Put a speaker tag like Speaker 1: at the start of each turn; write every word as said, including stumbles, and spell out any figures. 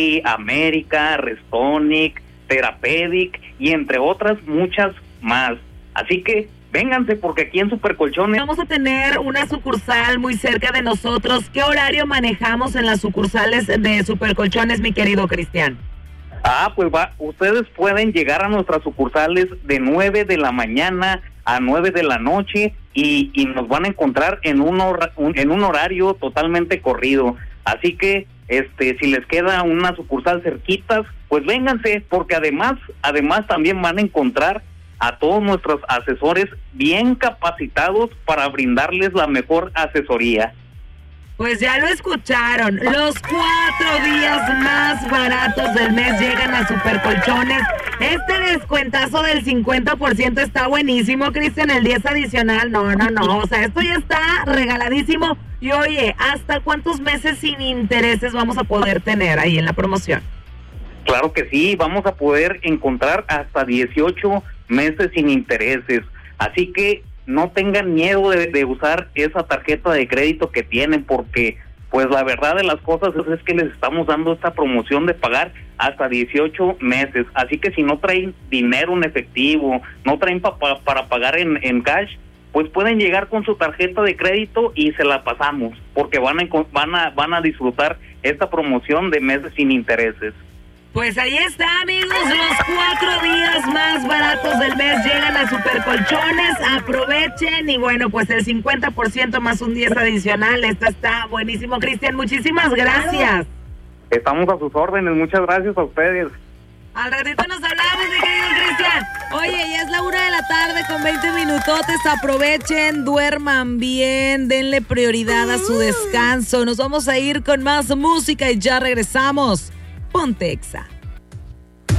Speaker 1: América, Restonic, Therapeutic y entre otras muchas más. Así que vénganse porque aquí en Supercolchones
Speaker 2: vamos a tener una sucursal muy cerca de nosotros. ¿Qué horario manejamos en las sucursales de Supercolchones, mi querido Cristian?
Speaker 1: Ah, pues va, ustedes pueden llegar a nuestras sucursales de nueve de la mañana a nueve de la noche y, y nos van a encontrar en un, hor- un en un horario totalmente corrido. Así que este si les queda una sucursal cerquitas, pues vénganse, porque además además también van a encontrar a todos nuestros asesores bien capacitados para brindarles la mejor asesoría.
Speaker 2: Pues ya lo escucharon, los cuatro días más baratos del mes llegan a Supercolchones. Este descuentazo del cincuenta por ciento está buenísimo, Cristian, el diez adicional, no, no, no, o sea, esto ya está regaladísimo. Y oye, ¿hasta cuántos meses sin intereses vamos a poder tener ahí en la promoción?
Speaker 1: Claro que sí, vamos a poder encontrar hasta dieciocho meses sin intereses, así que no tengan miedo de, de usar esa tarjeta de crédito que tienen, porque pues la verdad de las cosas es, es que les estamos dando esta promoción de pagar hasta dieciocho meses, así que si no traen dinero en efectivo, no traen pa, pa, para pagar en, en cash, pues pueden llegar con su tarjeta de crédito y se la pasamos, porque van a, van a, van a disfrutar esta promoción de meses sin intereses.
Speaker 2: Pues ahí está, amigos, los cuatro días más baratos del mes llegan a Supercolchones, aprovechen y bueno, pues el cincuenta por ciento más un diez adicional, esto está buenísimo, Cristian, muchísimas gracias.
Speaker 1: Estamos a sus órdenes, muchas gracias a ustedes.
Speaker 2: Al ratito nos hablamos, mi querido Cristian. Oye, ya es la una de la tarde con veinte minutotes, aprovechen, duerman bien, denle prioridad a su descanso, nos vamos a ir con más música y ya regresamos. Ponte Exa.